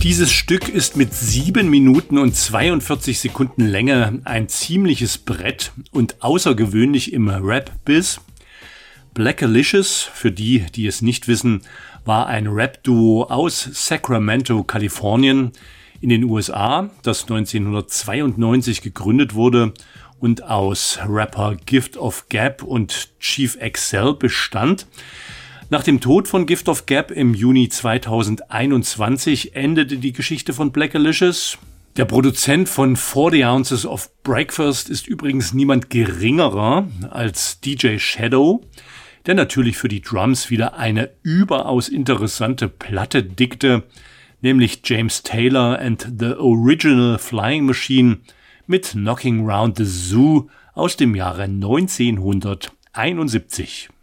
Dieses Stück ist mit 7 Minuten und 42 Sekunden Länge ein ziemliches Brett und außergewöhnlich im Rap-Biz. Blackalicious, für die, die es nicht wissen, war ein Rap-Duo aus Sacramento, Kalifornien in den USA, das 1992 gegründet wurde und aus Rapper Gift of Gab und Chief XCell bestand. Nach dem Tod von Gift of Gab im Juni 2021 endete die Geschichte von Blackalicious. Der Produzent von 40 Ounces of Breakfast ist übrigens niemand geringerer als DJ Shadow, der natürlich für die Drums wieder eine überaus interessante Platte dickte, nämlich James Taylor and the Original Flying Machine mit Knocking Round the Zoo aus dem Jahre 1971.